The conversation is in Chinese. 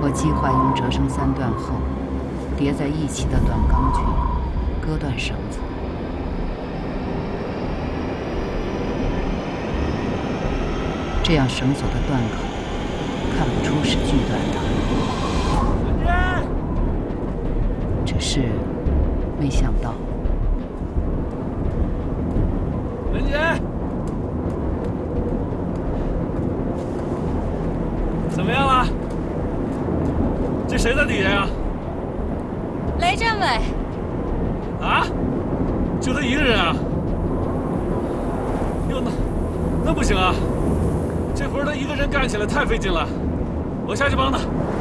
我计划用折成3段后叠在一起的短钢锯割断绳子。这样绳索的断口看不出是锯断的。只是没想到， 文姐，怎么样了？这谁的敌人啊？ 雷政委。 啊？就他一个人啊？哟，那不行啊！这活他一个人干起来太费劲了，我下去帮他。